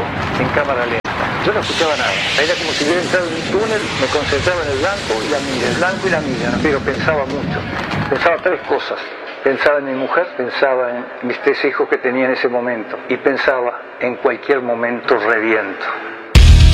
en cámara lenta. Yo no escuchaba nada, era como si hubiera entrado en un túnel, me concentraba en el blanco y la milla, el blanco y la milla, ¿no? Pero pensaba mucho, pensaba tres cosas. Pensaba en mi mujer, pensaba en mis tres hijos que tenía en ese momento y pensaba en cualquier momento reviento.